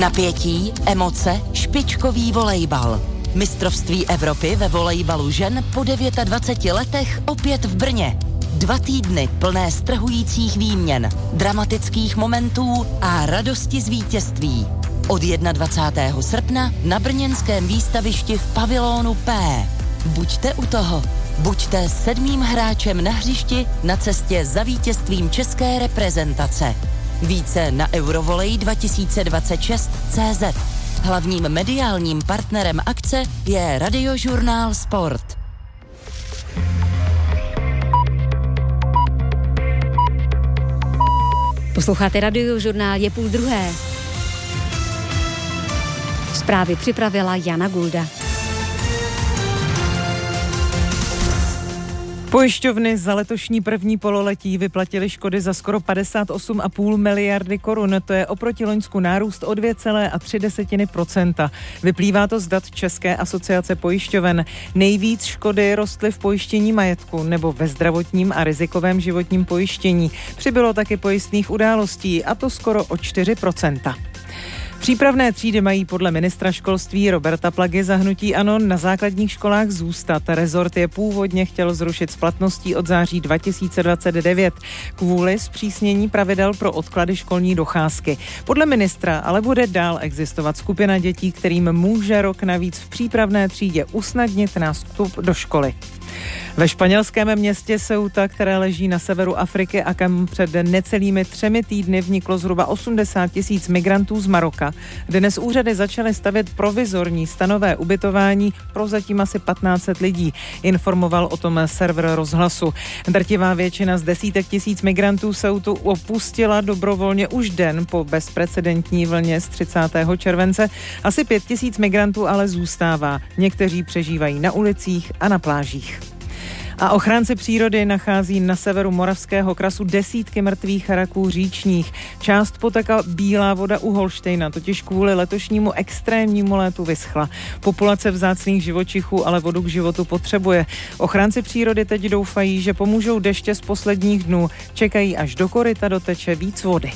Napětí, emoce, špičkový volejbal. Mistrovství Evropy ve volejbalu žen po 29 letech opět v Brně. 2 týdny plné strhujících výměn, dramatických momentů a radosti z vítězství. Od 21. srpna na brněnském výstavišti v pavilonu P. Buďte u toho. Buďte 7. hráčem na hřišti na cestě za vítězstvím české reprezentace. Více na Eurovolej2026.cz. Hlavním mediálním partnerem akce je Radiožurnál Sport. Posloucháte Radiožurnál, je 12:30. Zprávy připravila Jana Gulda. Pojišťovny za letošní první pololetí vyplatily škody za skoro 58,5 miliardy korun. To je oproti loňsku nárůst o 2,3%. Vyplývá to z dat České asociace pojišťoven. Nejvíc škody rostly v pojištění majetku nebo ve zdravotním a rizikovém životním pojištění. Přibylo taky pojistných událostí, a to skoro o 4%. Přípravné třídy mají podle ministra školství Roberta Plagy za hnutí ANO na základních školách zůstat. Rezort je původně chtěl zrušit s platností od září 2029 kvůli zpřísnění pravidel pro odklady školní docházky. Podle ministra ale bude dál existovat skupina dětí, kterým může rok navíc v přípravné třídě usnadnit nástup do školy. Ve španělském městě Ceuta, které leží na severu Afriky a kam před necelými 3 týdny vniklo zhruba 80 000 migrantů z Maroka, dnes úřady začaly stavět provizorní stanové ubytování pro zatím asi 1500 lidí, informoval o tom server Rozhlasu. Drtivá většina z desítek tisíc migrantů Ceutu opustila dobrovolně už den po bezprecedentní vlně z 30. července. Asi 5 000 migrantů ale zůstává. Někteří přežívají na ulicích a na plážích. A ochránci přírody nachází na severu Moravského krasu desítky mrtvých raků říčních. Část potoka Bílá voda u Holštejna totiž kvůli letošnímu extrémnímu létu vyschla. Populace vzácných živočichů ale vodu k životu potřebuje. Ochránci přírody teď doufají, že pomůžou deště z posledních dnů. Čekají, až do koryta doteče víc vody.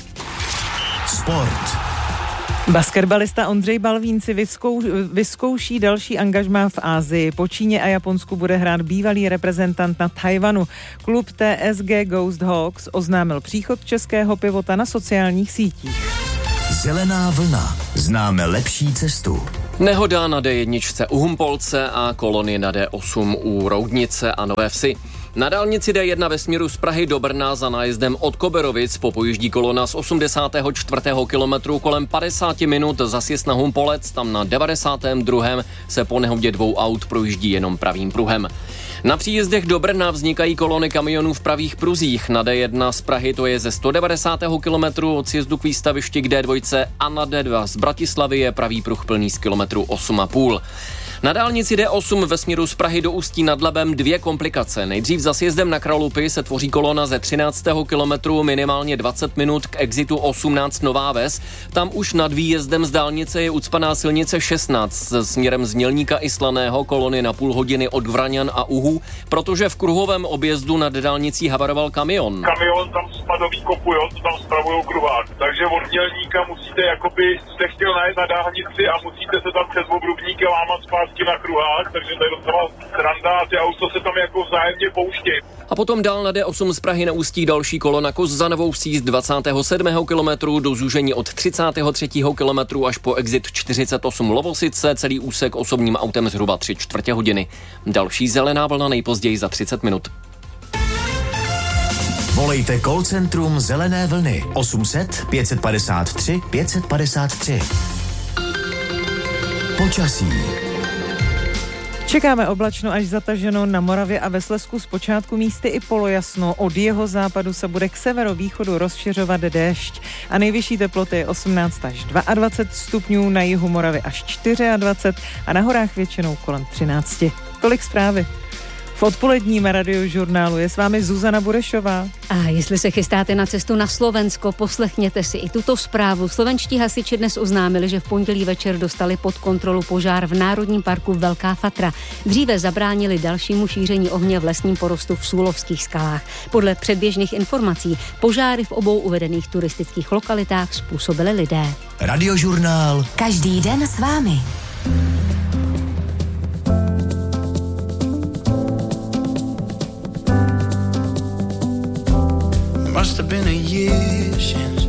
Sport. Basketbalista Ondřej Balvín si vyzkouší další angažmá v Asii. Po Číně a Japonsku bude hrát bývalý reprezentant na Tchaj-wanu. Klub TSG Ghost Hawks oznámil příchod českého pivota na sociálních sítích. Zelená vlna. Známe lepší cestu. Nehoda na D1 u Humpolce a kolony na D8 u Roudnice a Nové Vsi. Na dálnici D1 ve směru z Prahy do Brna za nájezdem od Koberovic popojíždí kolona z 84. kilometru kolem 50 minut za sjezd na Humpolec, tam na 92. se po nehodě 2 aut projíždí jenom pravým pruhem. Na příjezdech do Brna vznikají kolony kamionů v pravých pruzích. Na D1 z Prahy to je ze 190. kilometru od sjezdu k výstavišti k D2 a na D2 z Bratislavy je pravý pruh plný z kilometru 8,5. Na dálnici D8 ve směru z Prahy do Ústí nad Labem 2 komplikace. Nejdřív za sjezdem na Kralupy se tvoří kolona ze 13. kilometru minimálně 20 minut k exitu 18 Nová Ves. Tam už nad výjezdem z dálnice je ucpaná silnice 16 směrem z Mělníka i Slaného, kolony na půl hodiny od Vraňan a Uhů, protože v kruhovém objezdu nad dálnicí havaroval kamion. Kamion tam spadový kopu, jo, tam spravujou kruhák. Takže od Mělníka musíte, jakoby jste chtěl najet na dálnici a musíte se tam přes obrubníky lámat zpátky na kruhách, takže to je docela sranda a ty auto se tam jako vzájemně pouštějí. A potom dál na D8 z Prahy na Ústí další kolona Kos za Novou Vsí z 27. kilometru do zúžení od 33. kilometru až po exit 48 Lovosice, celý úsek osobním autem zhruba 3/4 hodiny. Další zelená vlna nejpozději za 30 minut. Volejte call centrum Zelené vlny 800 553 553. Počasí. Čekáme oblačno až zataženo na Moravě a ve Slezsku zpočátku místy i polojasno. Od jeho západu se bude k severovýchodu rozšiřovat déšť a nejvyšší teploty je 18 až 22 stupňů, na jihu Moravy až 24 a na horách většinou kolem 13. Tolik zprávy. V odpoledním Radiožurnálu je s vámi Zuzana Burešová. A jestli se chystáte na cestu na Slovensko, poslechněte si i tuto zprávu. Slovenští hasiči dnes oznámili, že v pondělí večer dostali pod kontrolu požár v Národním parku Velká Fatra. Dříve zabránili dalšímu šíření ohně v lesním porostu v Súlovských skalách. Podle předběžných informací požáry v obou uvedených turistických lokalitách způsobili lidé. Radiožurnál. Každý den s vámi. Must have been a year since